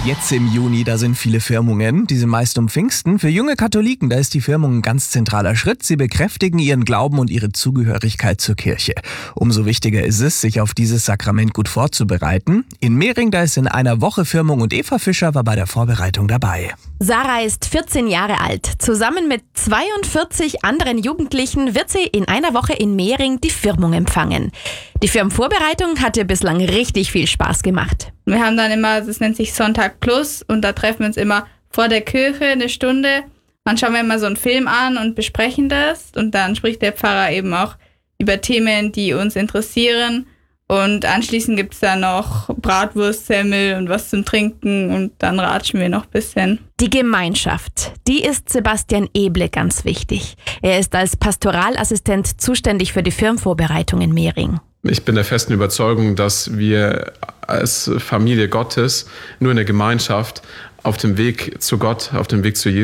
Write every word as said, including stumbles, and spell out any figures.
Jetzt im Juni, da sind viele Firmungen, die sind meist um Pfingsten. Für junge Katholiken, da ist die Firmung ein ganz zentraler Schritt. Sie bekräftigen ihren Glauben und ihre Zugehörigkeit zur Kirche. Umso wichtiger ist es, sich auf dieses Sakrament gut vorzubereiten. In Mehring, da ist in einer Woche Firmung und Eva Fischer war bei der Vorbereitung dabei. Sarah ist vierzehn Jahre alt. Zusammen mit zweiundvierzig anderen Jugendlichen wird sie in einer Woche in Mehring die Firmung empfangen. Die Firmenvorbereitung hat ihr bislang richtig viel Spaß gemacht. Wir haben dann immer, das nennt sich Sonntag Plus, und da treffen wir uns immer vor der Kirche eine Stunde. Dann schauen wir immer so einen Film an und besprechen das. Und dann spricht der Pfarrer eben auch über Themen, die uns interessieren. Und anschließend gibt es dann noch Bratwurst, Semmel und was zum Trinken, und dann ratschen wir noch ein bisschen. Die Gemeinschaft, die ist Sebastian Eble ganz wichtig. Er ist als Pastoralassistent zuständig für die Firmenvorbereitung in Mehring. Ich bin der festen Überzeugung, dass wir als Familie Gottes nur in der Gemeinschaft auf dem Weg zu Gott, auf dem Weg zu Jesus